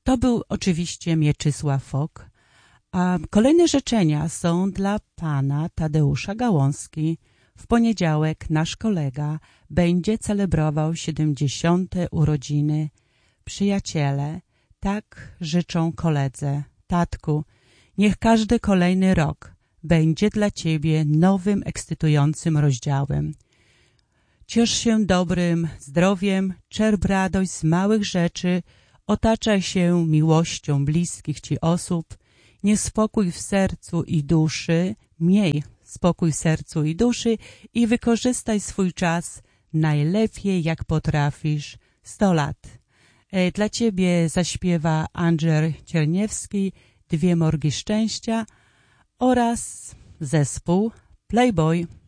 To był oczywiście Mieczysław Fok, a kolejne życzenia są dla pana Tadeusza Gałązki. W poniedziałek nasz kolega będzie celebrował 70. urodziny. Przyjaciele tak życzą koledze. Tatku, niech każdy kolejny rok będzie dla ciebie nowym, ekscytującym rozdziałem. Ciesz się dobrym zdrowiem, czerp radość z małych rzeczy, otaczaj się miłością bliskich ci osób, niech spokój w sercu i duszy, miej spokój w sercu i duszy i wykorzystaj swój czas najlepiej jak potrafisz. 100 lat. Dla ciebie zaśpiewa Andrzej Cierniewski, Dwie morgi szczęścia oraz zespół Playboy.